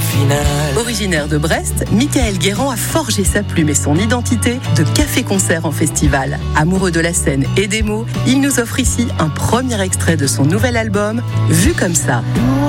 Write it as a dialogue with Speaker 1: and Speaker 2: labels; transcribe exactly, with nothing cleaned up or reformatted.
Speaker 1: finale.
Speaker 2: Originaire de Brest, Michael Guérand a forgé sa plume et son identité de café-concert en festival. Amoureux de la scène et des mots, il nous offre ici un premier extrait de son nouvel album, Vu comme ça.